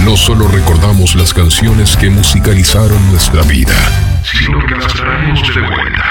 No solo recordamos las canciones que musicalizaron nuestra vida, sino que las traemos de vuelta